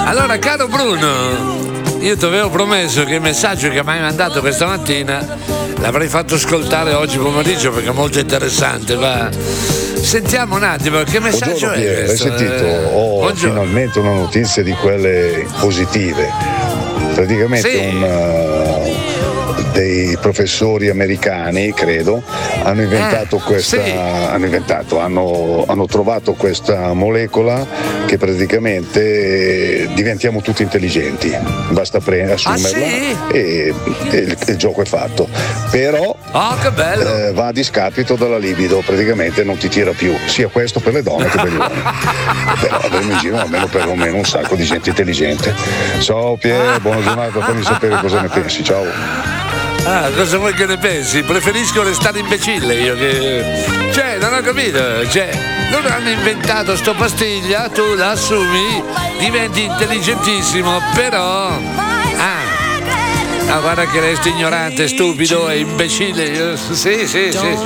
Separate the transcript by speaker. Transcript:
Speaker 1: Allora, caro Bruno, io ti avevo promesso che il messaggio che mi hai mandato questa mattina l'avrei fatto ascoltare oggi pomeriggio perché è molto interessante. Va. Sentiamo un attimo che messaggio
Speaker 2: Buongiorno,
Speaker 1: è
Speaker 2: Pier,
Speaker 1: questo?
Speaker 2: hai sentito? Ho
Speaker 1: Buongiorno.
Speaker 2: finalmente una notizia di quelle positive. Praticamente
Speaker 1: Sì.
Speaker 2: dei professori americani, credo, hanno inventato hanno trovato questa molecola che praticamente diventiamo tutti intelligenti. Basta assumerla e il gioco è fatto. Però
Speaker 1: che bello.
Speaker 2: va a discapito della libido, praticamente non ti tira più, sia questo per le donne che per gli uomini. Però avremo in giro almeno perlomeno un sacco di gente intelligente. Ciao Pier, buona giornata, fammi sapere cosa ne pensi, ciao.
Speaker 1: Cosa vuoi che ne pensi? Preferisco restare imbecille io che. Cioè, non ho capito, loro hanno inventato sto pastiglia, tu la assumi, diventi intelligentissimo, però. Guarda che resti ignorante, stupido e imbecille. Sì.